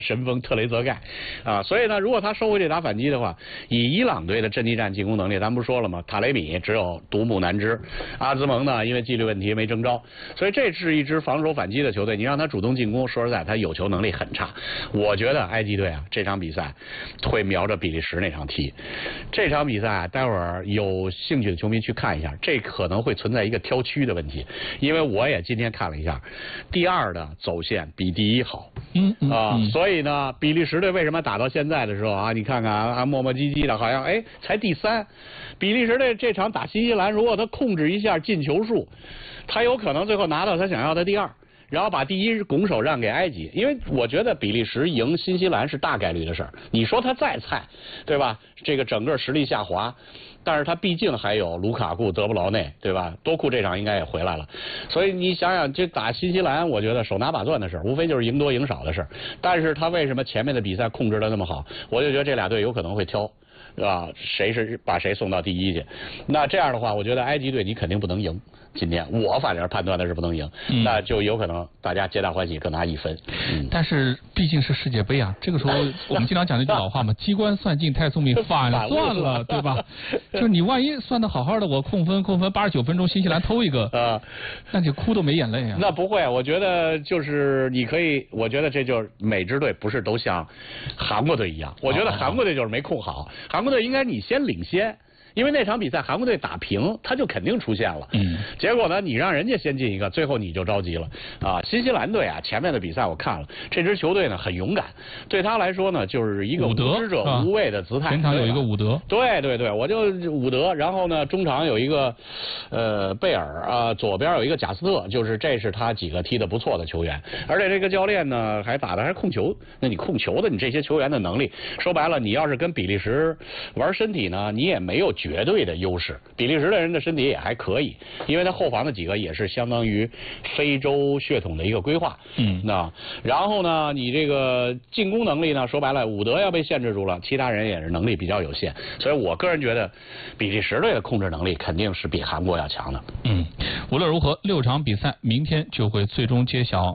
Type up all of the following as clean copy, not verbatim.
神锋特雷泽盖，所以呢，如果他收回这打反击的话，以伊朗队的阵地战进攻能力，咱不是说了吗？塔雷米只有独木难支，阿兹蒙呢因为纪律问题没征召，所以这是一支防守反击的球队。你让他主动进攻，说实在，他有球能力很差。我觉得埃及队啊这场比赛会瞄着比利时那场踢。这场比赛待会儿有兴趣的球迷去看一下，这可能会存在一个挑区的问题，因为我也今天看了一下，第二的走线比第一好，所以呢，比利时队为什么打到现在的时候啊，你看看磨磨唧唧的，好像才第3。比利时队这场打新西兰，如果他控制一下进球数，他有可能最后拿到他想要的第2。然后把第1拱手让给埃及，因为我觉得比利时赢新西兰是大概率的事儿。你说他再菜，对吧？这个整个实力下滑，但是他毕竟还有卢卡库、德布劳内，对吧？多库这场应该也回来了，所以你想想，这打新西兰，我觉得手拿把攥的事儿，无非就是赢多赢少的事儿。但是他为什么前面的比赛控制的那么好？我就觉得这俩队有可能会挑。谁是把谁送到第1去？那这样的话，我觉得埃及队你肯定不能赢。今天我反正判断的是不能赢，那就有可能大家皆大欢喜各拿1分。 但是毕竟是世界杯啊，这个时候我们经常讲那句老话嘛，机关算尽太聪明，反算了，对吧？就是你万一算的好好的，我控分89分钟，新西兰偷一个，那就哭都没眼泪啊。 那不会，我觉得就是你可以，我觉得这就是每支队不是都像韩国队一样，我觉得韩国队就是没控好，韩国队应该你先领先。因为那场比赛韩国队打平，他就肯定出现了。结果呢，你让人家先进一个，最后你就着急了啊！新西兰队啊，前面的比赛我看了，这支球队呢很勇敢，对他来说呢就是一个无知者无畏的姿态。 前场有一个伍德， 对，我就伍德，然后呢中场有一个贝尔啊，左边有一个贾斯特，就是这是他几个踢得不错的球员，而且这个教练呢还打的还是控球。那你控球的你这些球员的能力，说白了，你要是跟比利时玩身体呢，你也没有绝对的优势。比利时的人的身体也还可以，因为他后防的几个也是相当于非洲血统的一个规划。然后呢，你这个进攻能力呢，说白了，伍德要被限制住了，其他人也是能力比较有限。所以我个人觉得，比利时队的控制能力肯定是比韩国要强的。 无论如何，6场比赛明天就会最终揭晓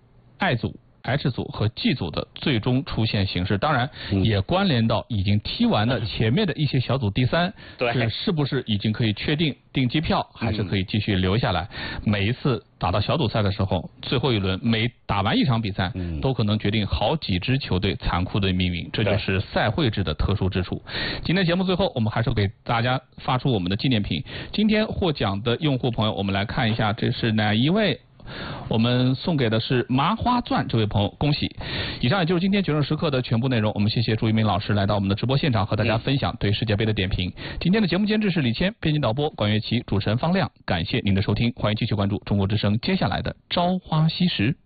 I组、H 组和 G 组的最终出现形式，当然也关联到已经踢完的前面的一些小组第3，是不是已经可以确定订机票，还是可以继续留下来。每一次打到小组赛的时候，最后一轮每打完一场比赛，都可能决定好几支球队残酷的命运，这就是赛会制的特殊之处。今天节目最后，我们还是给大家发出我们的纪念品。今天获奖的用户朋友，我们来看一下这是哪一位。我们送给的是麻花钻这位朋友，恭喜！以上也就是今天决胜时刻的全部内容。我们谢谢朱一鸣老师来到我们的直播现场，和大家分享对世界杯的点评。今天的节目监制是李谦，编辑导播管乐琪，主持人方亮。感谢您的收听，欢迎继续关注中国之声接下来的朝花夕拾。